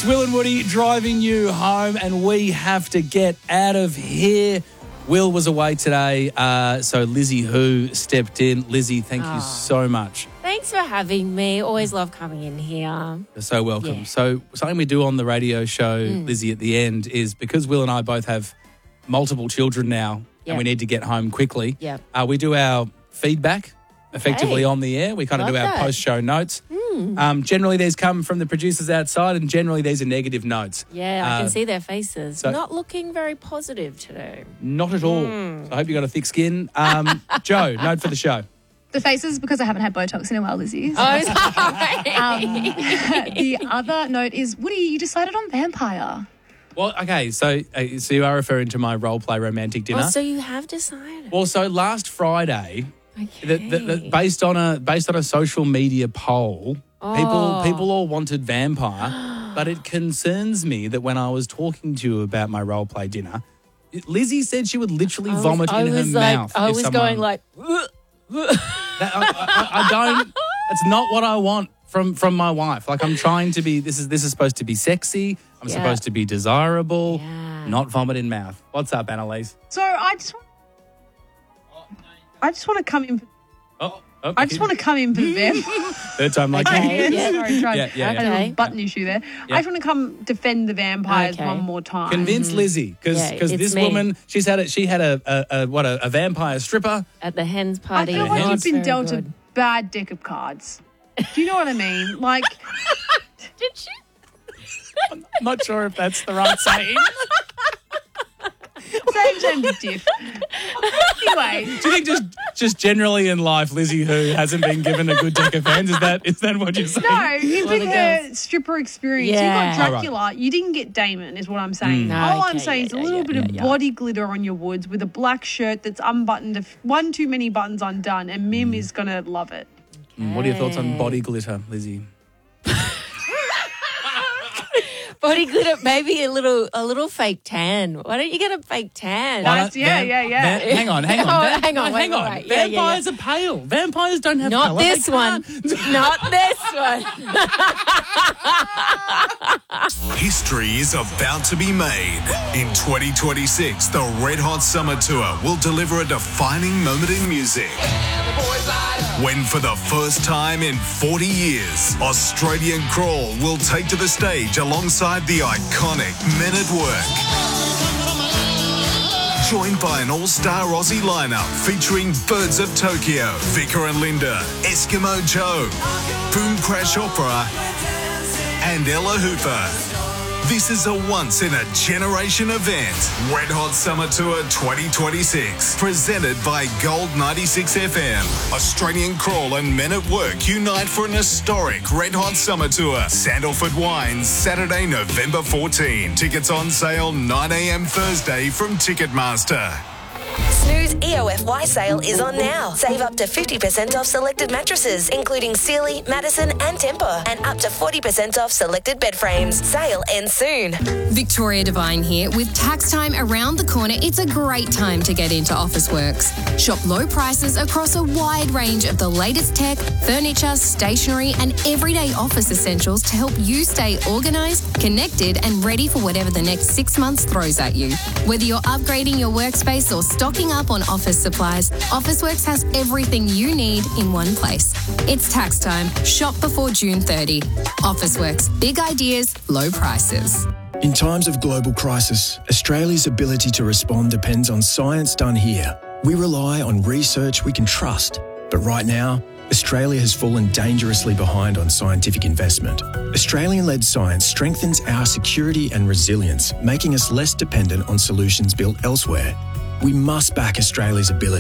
Will and Woody driving you home, and we have to get out of here. Will was away today, so Lizzie Who stepped in. Lizzie, thank you so much. Thanks for having me. Always love coming in here. You're so welcome. Yeah. So something we do on the radio show, Lizzie, at the end is because Will and I both have multiple children now and we need to get home quickly, we do our feedback effectively on the air. We kind of do our post-show notes. Generally, these come from the producers outside, and generally these are negative notes. Yeah, I can see their faces. So, not looking very positive today. Not at all. So I hope you got a thick skin. Joe, note for the show. The faces because I haven't had Botox in a while, Lizzie. So. Oh, sorry. The other note is, Woody, you decided on vampire. Well, okay, so you are referring to my role play romantic dinner. Oh, so you have decided. Well, so last Friday, based on a social media poll, people all wanted vampire, but it concerns me that when I was talking to you about my role play dinner, Lizzie said she would literally vomit in her mouth. I was going like... I don't... It's not what I want from my wife. Like, I'm trying to be... This is supposed to be sexy. I'm supposed to be desirable. Yeah. Not vomit in mouth. What's up, Annalise? So I just want to come in. I just want to come in for the vampire. Third time like Okay, Sorry, trying. Yeah. I had a button issue there. I just want to come defend the vampires one more time. Convince Lizzie, because this woman, she had a vampire stripper at the hen's I party. feel like you've been dealt a bad deck of cards. Do you know what I mean? Like, Did she? I'm not sure if that's the right saying. same diff. Anyway, Do you think just generally in life, Lizzie Who hasn't been given a good deck of hands? Is that what you're saying? no, you've been her stripper experience. Yeah. You got Dracula. You didn't get Damon, is what I'm saying. All I'm saying is a little bit of body glitter on your woods with a black shirt that's unbuttoned, one too many buttons undone, and Mim is going to love it. What are your thoughts on body glitter, Lizzie? Body glitter, maybe a little fake tan. Why don't you get a fake tan? Yeah. Hang on. Hang on. Wait. Vampires are pale. Vampires don't have Not colour. this one. Not this one. History is about to be made. In 2026, the Red Hot Summer Tour will deliver a defining moment in music. When for the first time in 40 years, Australian Crawl will take to the stage alongside the iconic Men at Work. Joined by an all-star Aussie lineup featuring Birds of Tokyo, Vicar and Linda, Eskimo Joe, Boom Crash Opera, and Ella Hooper. This is a once-in-a-generation event. Red Hot Summer Tour 2026. Presented by Gold 96 FM. Australian Crawl and Men at Work unite for an historic Red Hot Summer Tour. Sandalford Wines, Saturday, November 14. Tickets on sale 9 a.m. Thursday from Ticketmaster. Snooze EOFY sale is on now. Save up to 50% off selected mattresses, including Sealy, Madison and Tempur, and up to 40% off selected bed frames. Sale ends soon. Victoria Devine here. With tax time around the corner, it's a great time to get into Officeworks. Shop low prices across a wide range of the latest tech, furniture, stationery and everyday office essentials to help you stay organised, connected and ready for whatever the next 6 months throws at you. Whether you're upgrading your workspace or stocking up on office supplies, Officeworks has everything you need in one place. It's tax time. Shop before June 30. Officeworks. Big ideas, low prices. In times of global crisis, Australia's ability to respond depends on science done here. We rely on research we can trust. But right now, Australia has fallen dangerously behind on scientific investment. Australian-led science strengthens our security and resilience, making us less dependent on solutions built elsewhere. We must back Australia's ability